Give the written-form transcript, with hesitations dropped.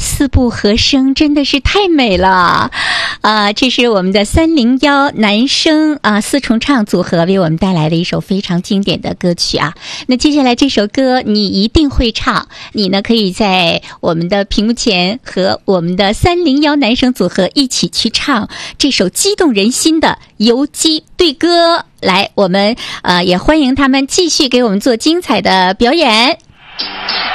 四部和声真的是太美了这是我们的301男声四重唱组合为我们带来的一首非常经典的歌曲啊。那接下来这首歌你一定会唱，你呢可以在我们的屏幕前和我们的301男声组合一起去唱这首激动人心的游击队歌。来，我们也欢迎他们继续给我们做精彩的表演。